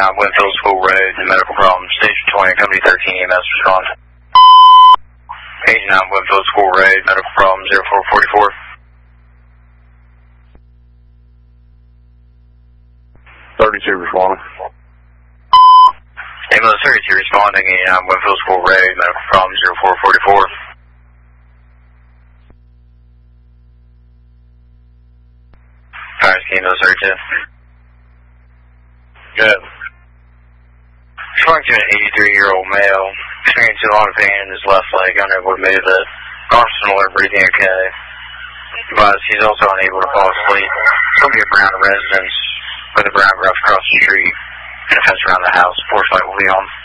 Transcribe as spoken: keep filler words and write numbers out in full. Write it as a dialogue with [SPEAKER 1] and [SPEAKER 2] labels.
[SPEAKER 1] eighty-nine Winfield School Road, the medical problem, Station twenty, Company thirteen, E M S respond. eighty-nine Winfield School Road, medical problem, zero four forty-four.
[SPEAKER 2] thirty-two responding.
[SPEAKER 1] Ambulance thirty-two responding, eighty-nine Winfield School Road, medical problem, zero four forty-four. Fire scheme, those thirty-two.
[SPEAKER 2] Good.
[SPEAKER 1] Referring to an eighty-three-year-old male, experiencing a lot of pain in his left leg, unable to move it. Constant alert, breathing okay. But he's also unable to fall asleep. He's going to be a Brown residence with a Brown Gruff across the street and a fence around the house. Force light will be on.